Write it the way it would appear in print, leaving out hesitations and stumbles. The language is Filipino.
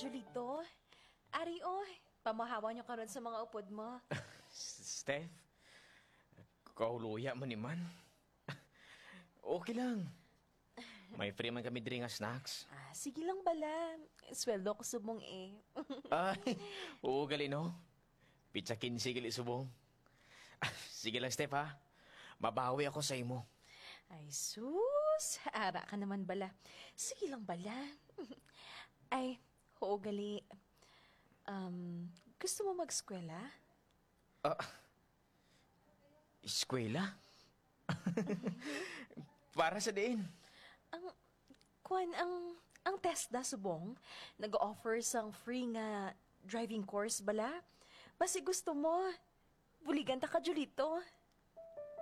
Julito. Ari, pamahawa niyo karon sa mga upod mo. Steph, kauluya man ni man. Okay lang. May free man kami diri nga snacks. Sige lang bala. Sweldo ko subong Ay, oo gali no. Pizza 15 gali subong. Sige lang, Steph ha. Mabawi ako sa imo. Ay, sus. Ara ka naman bala. Sige lang bala. Ay, oo gali. Gusto mo mag-eskwela? Eskwela? Para sa din. Ang TESDA subong, nag-offer sang free nga driving course bala. Basi gusto mo, buligan ta ka, Julito.